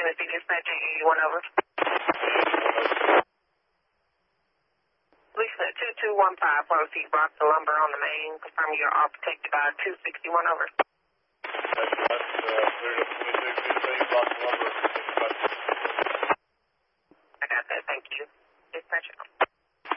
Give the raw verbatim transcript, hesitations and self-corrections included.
Tennessee Dispatch eighty-one over. Lisa, two two one five, proceed, block the lumber on the main. Confirm you're all protected by two sixty-one over. That's, that's uh, cleared up twenty-two fifteen, block the lumber.